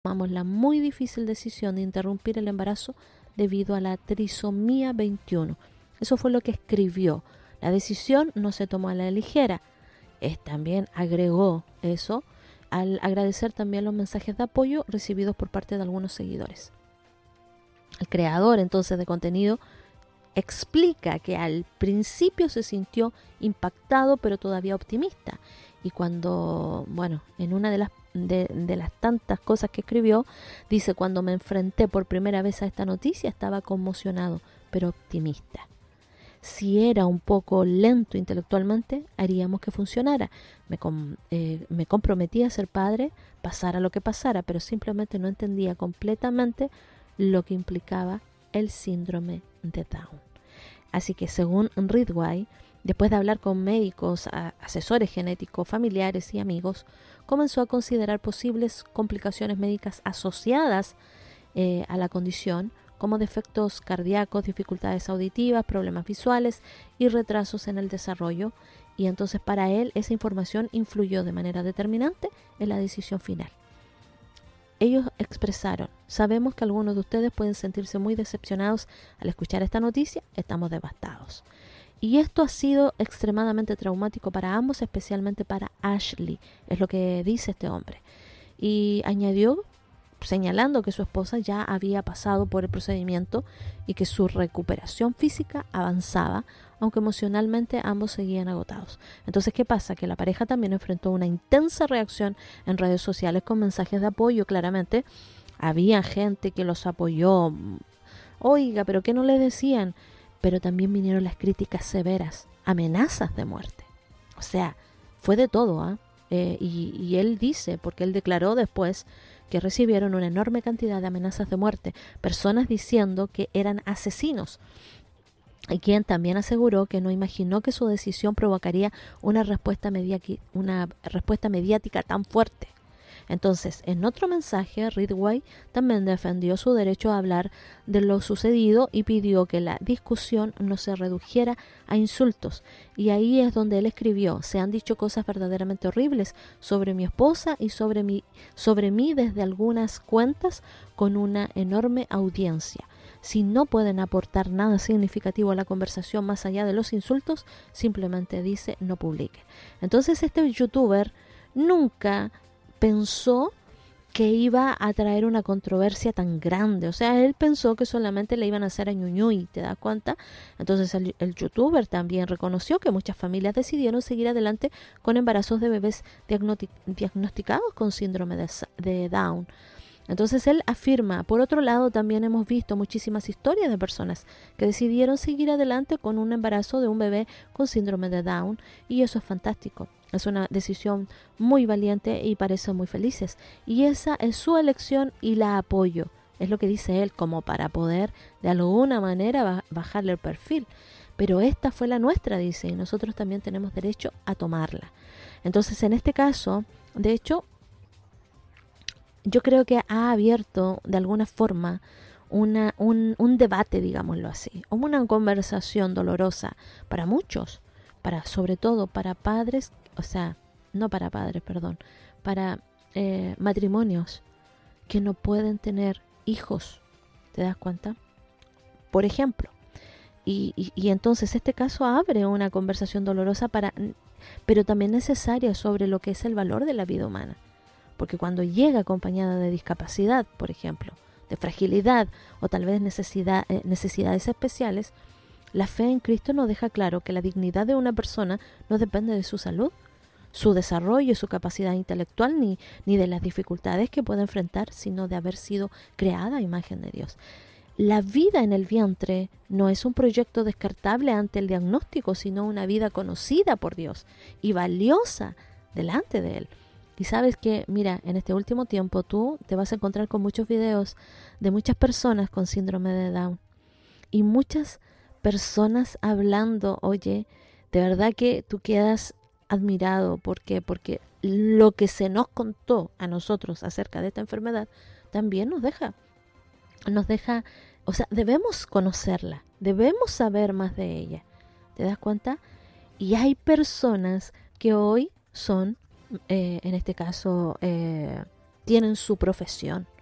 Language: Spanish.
tomamos la muy difícil decisión de interrumpir el embarazo debido a la trisomía 21. Eso fue lo que escribió. La decisión no se tomó a la ligera. También agregó eso al agradecer también los mensajes de apoyo recibidos por parte de algunos seguidores. El creador entonces de contenido explica que al principio se sintió impactado pero todavía optimista, y cuando, bueno, en una de las tantas cosas que escribió, dice: cuando me enfrenté por primera vez a esta noticia estaba conmocionado pero optimista. Si era un poco lento intelectualmente, haríamos que funcionara. Me comprometí a ser padre, pasara lo que pasara, pero simplemente no entendía completamente lo que implicaba el síndrome de Down. Así que, según Ridgway, después de hablar con médicos, asesores genéticos, familiares y amigos, comenzó a considerar posibles complicaciones médicas asociadas a la condición, como defectos cardíacos, dificultades auditivas, problemas visuales y retrasos en el desarrollo. Y entonces para él esa información influyó de manera determinante en la decisión final. Ellos expresaron: sabemos que algunos de ustedes pueden sentirse muy decepcionados al escuchar esta noticia, estamos devastados. Y esto ha sido extremadamente traumático para ambos, especialmente para Ashley, es lo que dice este hombre. Y añadió, señalando que su esposa ya había pasado por el procedimiento y que su recuperación física avanzaba, aunque emocionalmente ambos seguían agotados. Entonces, ¿qué pasa? Que la pareja también enfrentó una intensa reacción en redes sociales con mensajes de apoyo. Claramente había gente que los apoyó. Oiga, ¿pero qué no le decían? Pero también vinieron las críticas severas, amenazas de muerte. O sea, fue de todo, y él dice, porque él declaró después que recibieron una enorme cantidad de amenazas de muerte, personas diciendo que eran asesinos, y quien también aseguró que no imaginó que su decisión provocaría una respuesta mediática tan fuerte. Entonces, en otro mensaje, Ridgway también defendió su derecho a hablar de lo sucedido y pidió que la discusión no se redujera a insultos. Y ahí es donde él escribió: se han dicho cosas verdaderamente horribles sobre mi esposa y sobre mí desde algunas cuentas con una enorme audiencia. Si no pueden aportar nada significativo a la conversación más allá de los insultos, simplemente dice no publique. Entonces este youtuber nunca pensó que iba a traer una controversia tan grande. O sea, él pensó que solamente le iban a hacer a Ñuñuy, ¿te das cuenta? Entonces el youtuber también reconoció que muchas familias decidieron seguir adelante con embarazos de bebés diagnosticados con síndrome de Down. Entonces él afirma: por otro lado, también hemos visto muchísimas historias de personas que decidieron seguir adelante con un embarazo de un bebé con síndrome de Down, y eso es fantástico. Es una decisión muy valiente y parece muy felices. Y esa es su elección y la apoyo. Es lo que dice él, como para poder de alguna manera bajarle el perfil. Pero esta fue la nuestra, dice, y nosotros también tenemos derecho a tomarla. Entonces, en este caso, de hecho, yo creo que ha abierto de alguna forma un debate, digámoslo así, o una conversación dolorosa para muchos, sobre todo para padres, o sea, no para padres, perdón, para matrimonios que no pueden tener hijos, ¿te das cuenta? Por ejemplo, y entonces este caso abre una conversación dolorosa pero también necesaria sobre lo que es el valor de la vida humana. Porque cuando llega acompañada de discapacidad, por ejemplo, de fragilidad o tal vez necesidades especiales, la fe en Cristo nos deja claro que la dignidad de una persona no depende de su salud, su desarrollo y su capacidad intelectual, ni de las dificultades que puede enfrentar, sino de haber sido creada a imagen de Dios. La vida en el vientre no es un proyecto descartable ante el diagnóstico, sino una vida conocida por Dios y valiosa delante de Él. Y sabes que, mira, en este último tiempo tú te vas a encontrar con muchos videos de muchas personas con síndrome de Down. Y muchas personas hablando, oye, de verdad que tú quedas admirado. ¿Por qué? Porque lo que se nos contó a nosotros acerca de esta enfermedad también nos deja, o sea, debemos conocerla, debemos saber más de ella. ¿Te das cuenta? Y hay personas que hoy son, en este caso, tienen su profesión.